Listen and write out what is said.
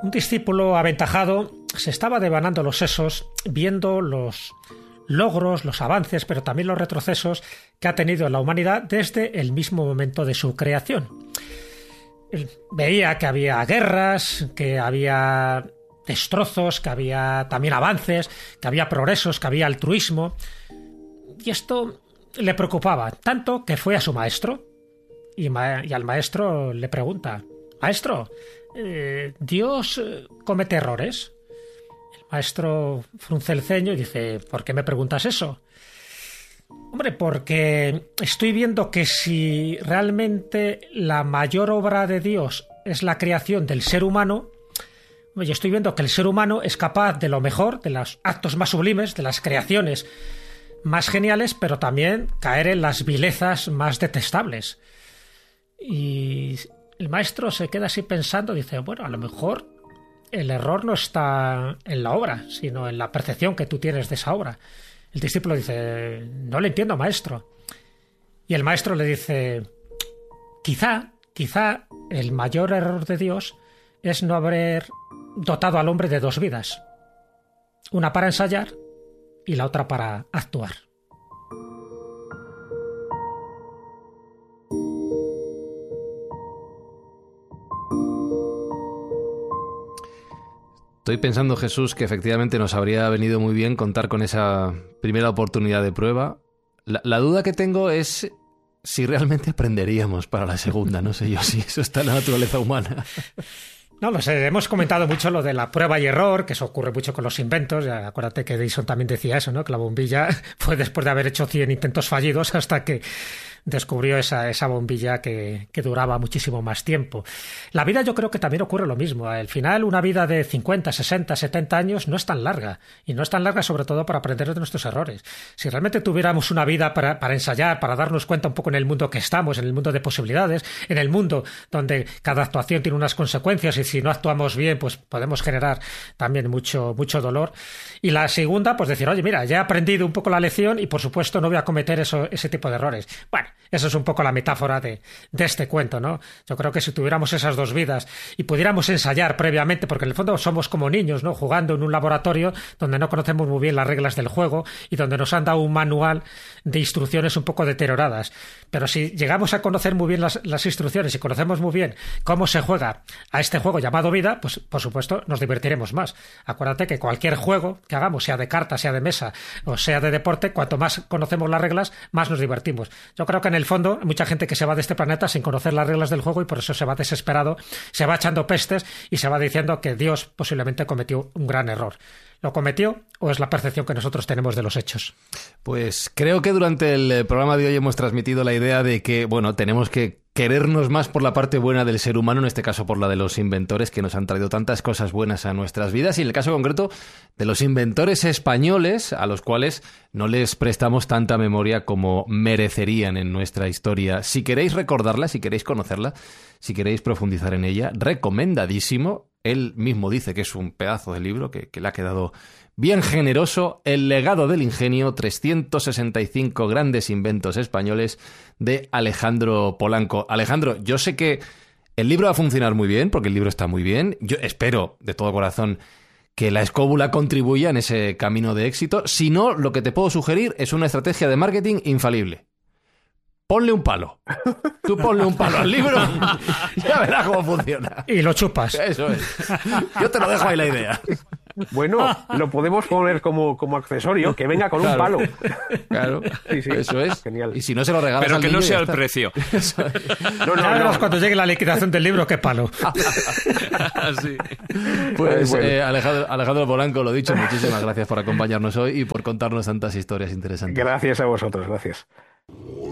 Un discípulo aventajado se estaba devanando los sesos viendo los logros, los avances, pero también los retrocesos que ha tenido la humanidad desde el mismo momento de su creación. Él veía que había guerras, que había destrozos, que había también avances, que había progresos, que había altruismo. Y esto le preocupaba, tanto que fue a su maestro y al maestro le pregunta: «Maestro, ¿Dios comete errores?». El maestro frunce el ceño y dice: «¿Por qué me preguntas eso?». «Hombre, porque estoy viendo que si realmente la mayor obra de Dios es la creación del ser humano, yo estoy viendo que el ser humano es capaz de lo mejor, de los actos más sublimes, de las creaciones más geniales, pero también caer en las vilezas más detestables». Y el maestro se queda así pensando, dice: «Bueno, a lo mejor el error no está en la obra, sino en la percepción que tú tienes de esa obra». El discípulo dice: «No le entiendo, maestro». Y el maestro le dice: quizá el mayor error de Dios es no haber dotado al hombre de dos vidas, una para ensayar y la otra para actuar». Estoy pensando, Jesús, que efectivamente nos habría venido muy bien contar con esa primera oportunidad de prueba. La duda que tengo es si realmente aprenderíamos para la segunda. No sé yo si eso está en la naturaleza humana. No lo sé, hemos comentado mucho lo de la prueba y error, que eso ocurre mucho con los inventos. Ya, acuérdate que Edison también decía eso, ¿no? Que la bombilla fue después de haber hecho 100 intentos fallidos hasta que descubrió esa bombilla que duraba muchísimo más tiempo. La vida, yo creo que también ocurre lo mismo. Al final, una vida de 50, 60, 70 años no es tan larga. Y no es tan larga sobre todo para aprender de nuestros errores. Si realmente tuviéramos una vida para ensayar, para darnos cuenta un poco en el mundo que estamos, en el mundo de posibilidades, en el mundo donde cada actuación tiene unas consecuencias y si no actuamos bien, pues podemos generar también mucho dolor. Y la segunda, pues decir: «Oye, mira, ya he aprendido un poco la lección y por supuesto no voy a cometer ese tipo de errores». Bueno, eso es un poco la metáfora de este cuento, ¿no? Yo creo que si tuviéramos esas dos vidas y pudiéramos ensayar previamente, porque en el fondo somos como niños, ¿no? Jugando en un laboratorio donde no conocemos muy bien las reglas del juego y donde nos han dado un manual de instrucciones un poco deterioradas. Pero si llegamos a conocer muy bien las instrucciones y conocemos muy bien cómo se juega a este juego llamado vida, pues por supuesto nos divertiremos más. Acuérdate que cualquier juego que hagamos, sea de cartas, sea de mesa o sea de deporte, cuanto más conocemos las reglas, más nos divertimos. Yo creo que en el fondo hay mucha gente que se va de este planeta sin conocer las reglas del juego y por eso se va desesperado, se va echando pestes y se va diciendo que Dios posiblemente cometió un gran error. ¿Lo cometió o es la percepción que nosotros tenemos de los hechos? Pues creo que durante el programa de hoy hemos transmitido la idea de que, bueno, tenemos que querernos más por la parte buena del ser humano, en este caso por la de los inventores que nos han traído tantas cosas buenas a nuestras vidas, y en el caso concreto de los inventores españoles, a los cuales no les prestamos tanta memoria como merecerían en nuestra historia. Si queréis recordarla, si queréis conocerla, si queréis profundizar en ella, recomendadísimo. Él mismo dice que es un pedazo de libro que le ha quedado bien generoso. El legado del ingenio, 365 grandes inventos españoles, de Alejandro Polanco. Alejandro, yo sé que el libro va a funcionar muy bien, porque el libro está muy bien. Yo espero de todo corazón que la escóbula contribuya en ese camino de éxito. Si no, lo que te puedo sugerir es una estrategia de marketing infalible. Ponle un palo. Tú ponle un palo al libro, ya verás cómo funciona. Y lo chupas. Eso es. Yo te lo dejo ahí la idea. Bueno, lo podemos poner como accesorio, que venga con un palo. Claro, sí, eso es. Genial. Y si no se lo regalas pero al que niño, no sea ya el está. precio. Ya verás cuando llegue la liquidación del libro, qué palo. Sí. Pues Bueno. Alejandro Polanco, lo dicho, muchísimas gracias por acompañarnos hoy y por contarnos tantas historias interesantes. Gracias a vosotros, gracias.